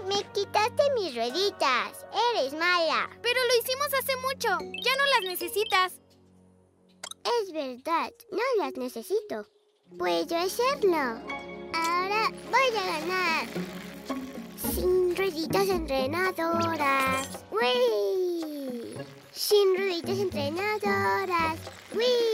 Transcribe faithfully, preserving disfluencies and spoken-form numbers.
Me quitaste mis rueditas. Eres mala. Pero lo hicimos hace mucho. Ya no las necesitas. Es verdad, no las necesito. Puedo hacerlo. Ahora voy a ganar. Sin rueditas entrenadoras. ¡Uy! Sin rueditas entrenadoras. ¡Uy!